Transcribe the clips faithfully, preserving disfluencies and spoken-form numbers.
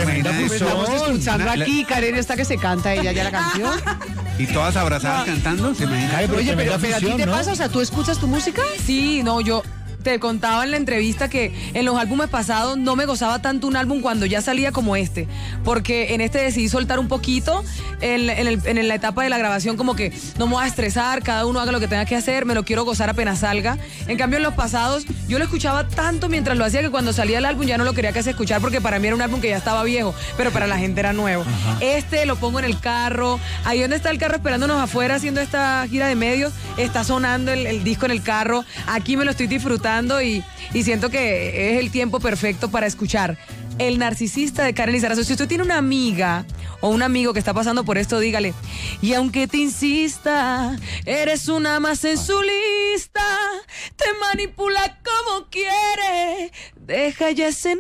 tremenda fusión. Estamos escuchando Una- aquí, Karen está que se canta ella ya la canción. Y todas abrazadas cantando, ¿se imagina? Ay, Oye, pero, tremenda pero ¿a ti fusión, te ¿no? pasa? O sea, ¿tú escuchas tu música? Sí, no, yo te contaba en la entrevista que en los álbumes pasados no me gozaba tanto un álbum cuando ya salía como este, porque en este decidí soltar un poquito en, en el- en la etapa de la grabación, como que no me voy a estresar, cada uno haga lo que tenga que hacer, me lo quiero gozar apenas salga. En cambio en los pasados yo lo escuchaba tanto mientras lo hacía que cuando salía el álbum ya no lo quería casi escuchar porque para mí era un álbum que ya estaba viejo, pero para la gente era nuevo. Este lo pongo en el carro, ahí donde está el carro esperándonos afuera haciendo esta gira de medios, está sonando el, el disco en el carro, aquí me lo estoy disfrutando y, y siento que es el tiempo perfecto para escuchar El Narcisista de Karen Lizarazo. Si usted tiene una amiga o un amigo que está pasando por esto, dígale, y aunque te insista, eres una más en su lista, te manipula como quiere, deja ya ese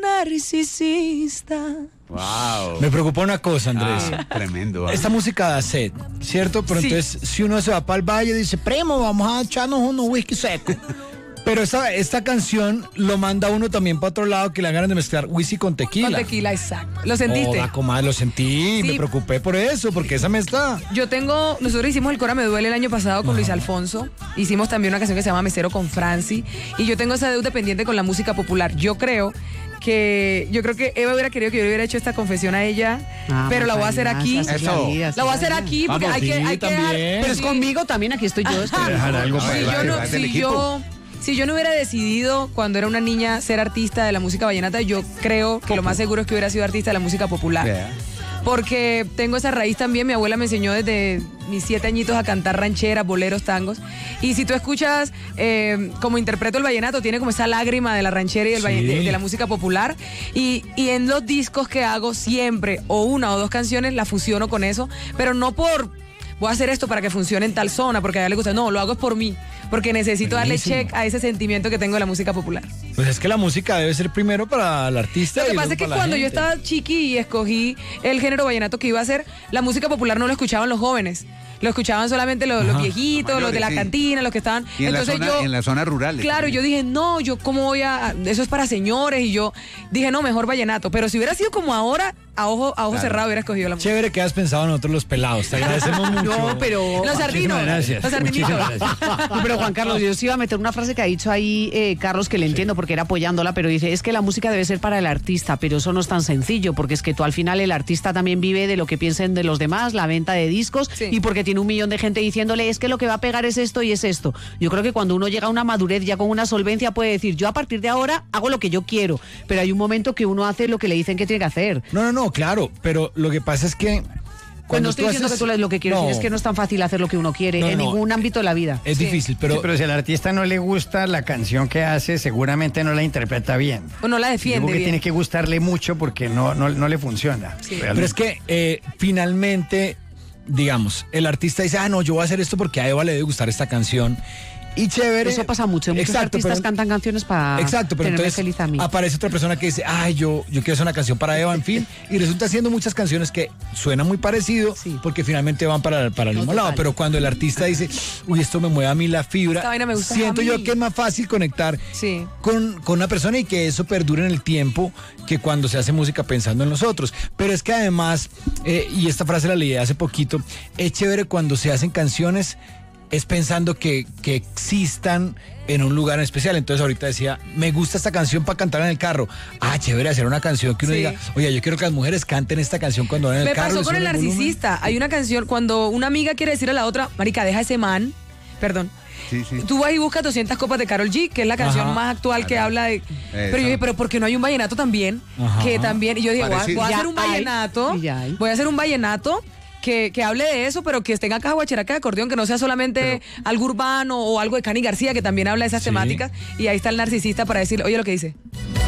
narcisista. Wow. Me preocupa una cosa, Andrés. Ah, tremendo. ¿eh? Esta música da sed, ¿cierto? Pero Sí. entonces, si uno se va para el valle, dice, primo, vamos a echarnos unos whisky seco. Pero esta, esta canción lo manda uno también para otro lado, que le dan ganas de mezclar whisky con tequila. Con tequila, exacto. ¿Lo sentiste? Joda, comadre, lo sentí, Sí. me preocupé por eso, porque esa mezcla... Yo tengo, nosotros hicimos El Cora Me Duele el año pasado con Luis Alfonso, hicimos también una canción que se llama Mesero con Franci, y yo tengo esa deuda pendiente con la música popular. Yo creo que, yo creo que Eva hubiera querido que yo le hubiera hecho esta confesión a ella, Ah, pero la voy a hacer aquí. así es la Eso. vida, así La voy a es hacer la vida. aquí porque Vamos, hay que, sí, hay que también. dar- Pero es sí. conmigo también, aquí estoy yo. es que- dejar algo No, para Si va- yo, no, va- del si, equipo. yo, si yo no hubiera decidido cuando era una niña ser artista de la música vallenata, yo creo que lo más seguro es que hubiera sido artista de la música popular. Yeah. Porque tengo esa raíz también, mi abuela me enseñó desde mis siete añitos a cantar rancheras, boleros, tangos. Y si tú escuchas eh, como interpreto el vallenato, tiene como esa lágrima de la ranchera y del Sí. valle- de, de la música popular. Y, y en los discos que hago siempre, o una o dos canciones, la fusiono con eso, pero no por voy a hacer esto para que funcione en tal zona, porque a ella le gusta. No, lo hago es por mí, porque necesito Buenísimo. darle check a ese sentimiento que tengo de la música popular. Pues es que la música debe ser primero para el artista. Lo que y pasa luego es que para la cuando yo gente. estaba chiqui y escogí el género vallenato que iba a hacer, la música popular no lo escuchaban los jóvenes. Lo escuchaban solamente los, los Ajá. viejitos, los de la Mayores, sí. cantina, los que estaban. Y en, la Entonces zona, yo. en las zonas rurales. Claro, yo dije, no, yo cómo voy a. Eso es para señores. Y yo dije, no, mejor vallenato. Pero si hubiera sido como ahora, a ojo, a ojo Claro. cerrado hubiera escogido la música. Chévere que has pensado en nosotros los pelados. Te agradecemos mucho. No, pero... Los sardinos. Muchísimas gracias. Los sardinitos. Muchísimas gracias. No, pero Juan Carlos, yo sí iba a meter una frase que ha dicho ahí eh, Carlos, que le entiendo porque era apoyándola, pero dice, es que la música debe ser para el artista, pero eso no es tan sencillo, porque es que tú al final el artista también vive de lo que piensen de los demás, la venta de discos, Sí. y porque tiene un millón de gente diciéndole, es que lo que va a pegar es esto y es esto. Yo creo que cuando uno llega a una madurez ya con una solvencia puede decir, yo a partir de ahora hago lo que yo quiero, pero hay un momento que uno hace lo que le dicen que tiene que hacer. No, no, no, claro, pero lo que pasa es que Pues cuando no estoy tú diciendo haces- que tú le- lo que quieres No, decir es que no es tan fácil hacer lo que uno quiere No, en no. ningún ámbito de la vida. es Sí. difícil, pero, Sí, pero si al artista no le gusta la canción que hace, seguramente no la interpreta bien. O no la Digo defiende que bien. tiene que gustarle mucho porque no, no, no le funciona. Sí. pero es que eh, finalmente, digamos, el artista dice, ah, no, yo voy a hacer esto porque a Eva le debe gustar esta canción. Y chévere. Eso pasa mucho. Muchos Exacto, artistas pero- cantan canciones para Exacto, pero tenerme entonces feliz a mí. aparece otra persona que dice, ay, yo, yo quiero hacer una canción para Eva, en fin, y resulta haciendo muchas canciones que suenan muy parecido, Sí. porque finalmente van para, para el No, mismo lado, total. pero cuando el artista dice, uy, esto me mueve a mí la fibra, Esta vaina me gusta siento a yo mí. que es más fácil conectar Sí. con, con una persona y que eso perdure en el tiempo que cuando se hace música pensando en los otros. Pero es que además, eh, y esta frase la leí hace poquito, es chévere cuando se hacen canciones es pensando que, que existan en un lugar en especial. Entonces ahorita decía, me gusta esta canción para cantar en el carro. Ah, chévere, hacer una canción que uno Sí. diga, oye, yo quiero que las mujeres canten esta canción cuando van en el Me carro. pasó le con el suben volumen. narcisista. Hay una canción, cuando una amiga quiere decir a la otra, marica, deja ese man, perdón. Sí, sí. Tú vas y buscas doscientas copas de Karol G, que es la canción Ajá. más actual que Claro. habla de... Pero yo dije, pero ¿por qué no hay un vallenato también? Ajá. Que también... Y yo dije, voy a, Parecido. voy a Ya hacer un hay, vallenato, y ya hay. voy a hacer un vallenato que, que hable de eso, pero que tenga caja guacharaca de acordeón, que no sea solamente algo urbano o algo de Cani García, que también habla de esas Sí. temáticas. Y ahí está el narcisista para decir, oye lo que dice.